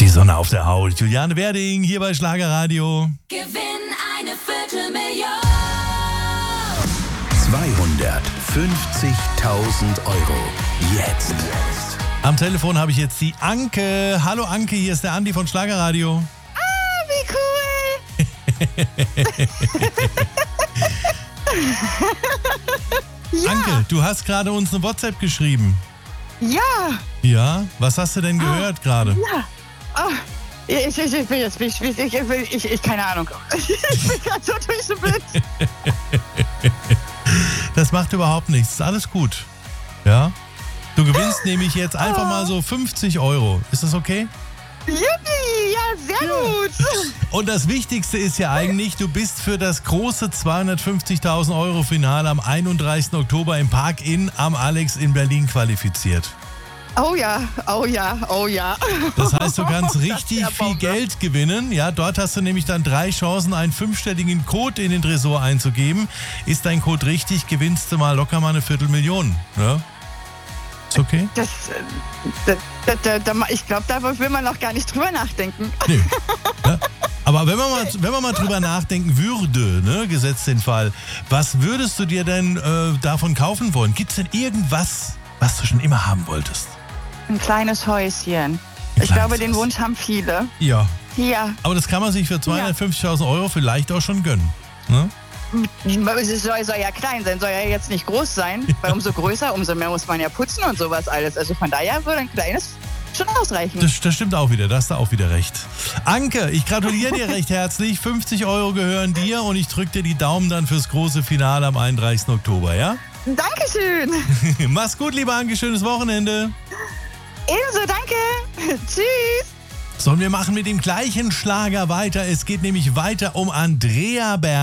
Sonne auf der Haut. Juliane Werding hier bei Schlagerradio. Gewinn eine Viertelmillion. 250.000 Euro. Jetzt. Am Telefon habe ich jetzt die Anke. Hallo Anke, hier ist der Andi von Schlagerradio. Wie cool! Ja. Anke, du hast gerade uns eine WhatsApp geschrieben. Ja, Ja? Was hast du denn gehört gerade? ja. Oh, ich bin jetzt, keine Ahnung. Ich bin gerade so durch den Blitz. Das macht überhaupt nichts. Ist alles gut. Ja? Du gewinnst nämlich jetzt einfach mal so 50 Euro. Ist das okay? Yippie, ja, sehr gut. Und das Wichtigste ist ja eigentlich, du bist für das große 250.000 Euro Finale am 31. Oktober im Park Inn am Alex in Berlin qualifiziert. Oh ja, oh ja, oh ja. Das heißt, du kannst richtig wär viel Bombe. Geld gewinnen. Ja, dort hast du nämlich dann 3 Chancen, einen 5-stelligen Code in den Tresor einzugeben. Ist dein Code richtig, gewinnst du mal locker mal eine Viertelmillion. Ja? Ist okay? Ich glaube, da will man noch gar nicht drüber nachdenken. Nee. Ja? Aber wenn man mal drüber nachdenken würde, ne, gesetzt den Fall, was würdest du dir denn davon kaufen wollen? Gibt es denn irgendwas, was du schon immer haben wolltest? Ein kleines Häuschen. Ich kleines glaube, den Häuschen. Wunsch haben viele. Ja. Ja. Aber das kann man sich für 250.000 Euro vielleicht auch schon gönnen. Ne? Es soll ja klein sein, soll ja jetzt nicht groß sein, weil umso größer, umso mehr muss man ja putzen und sowas alles. Also von daher würde ein kleines schon ausreichen. Das stimmt auch wieder, da hast du auch wieder recht. Anke, ich gratuliere dir recht herzlich. 50 Euro gehören dir und ich drücke dir die Daumen dann fürs große Finale am 31. Oktober, ja? Dankeschön. Mach's gut, liebe Anke, schönes Wochenende. Ebenso, danke. Tschüss. So, und wir machen mit dem gleichen Schlager weiter. Es geht nämlich weiter um Andrea Berg.